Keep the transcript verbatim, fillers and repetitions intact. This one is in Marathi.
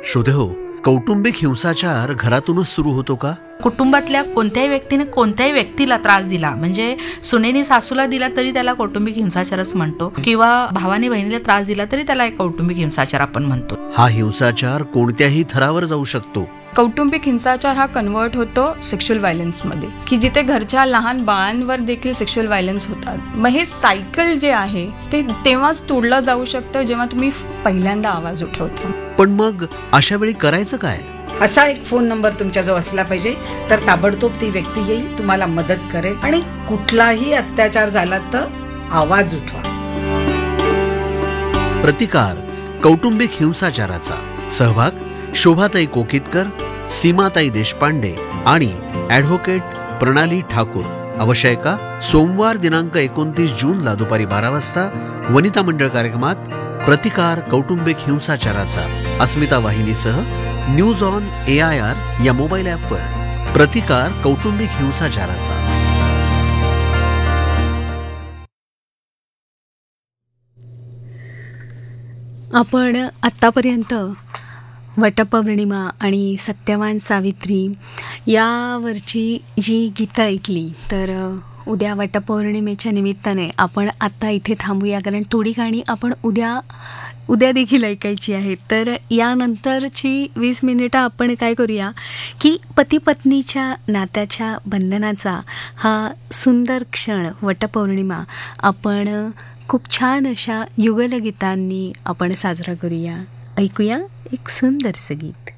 श्रोते हो, कौटुंबिक हिंसाचार घरातूनच सुरू होतो का? कुटुंबातल्या कोणत्याही व्यक्तीने कोणत्याही व्यक्तीला त्रास दिला, म्हणजे सुनेने सासूला दिला तरी त्याला कौटुंबिक हिंसाचारच म्हणतो, किंवा भावाने बहिणीला त्रास दिला तरी त्याला एक कौटुंबिक हिंसाचार आपण म्हणतो. हा हिंसाचार कोणत्याही थरावर जाऊ शकतो. कौटुंबिक हिंसाचार हा कन्वर्ट होतो सेक्शुअल व्हायलन्समध्ये, की जिथे घरच्या लहान बाळांवर देखील सेक्शुअल व्हायलन्स होतात. मग हे सायकल जे आहे ते तेव्हाच तोडलं जाऊ शकतं जेव्हा तुम्ही पहिल्यांदा आवाज उठवता. पण मग अशा वेळी करायचं काय? असा एक फोन नंबर तुमच्याजवळ असला पाहिजे, तर ताबडतोब ती व्यक्ती येईल, तुम्हाला मदत करेल आणि कुठलाही अत्याचार झाला तर आवाज उठवा. प्रतिकार कौटुंबिक हिंसाचाराचा. सहभाग शोभाताई कोकितकर, सीमाताई देशपांडे आणि ॲडव्होकेट प्रणाली ठाकूर. अवश्य ऐका सोमवार दिनांक एकोणतीस जूनला दुपारी बारा वाजता वनिता मंडळ कार्यक्रमात प्रतिकार कौटुंबिक हिंसाचाराचा. अस्मिता वाहिनीसह news on A I R या मोबाईल ॲपवर प्रतिकार कौटुंबिक हिंसाचाराचा. आपण आत्तापर्यंत वटपौर्णिमा आणि सत्यवान सावित्री यावरची जी गीतं ऐकली, तर उद्या वटपौर्णिमेच्या निमित्ताने आपण आत्ता इथे थांबूया, कारण थोडी गाणी आपण उद्या उद्या देखील ऐकायची आहेत. तर यानंतरची वीस मिनिटं आपण काय करूया की पती पत्नीच्या नात्याच्या बंधनाचा हा सुंदर क्षण वटपौर्णिमा आपण खूप छान अशा युगलगीतांनी आपण साजरा करूया. ऐकूया एक सुंदरसं गीत.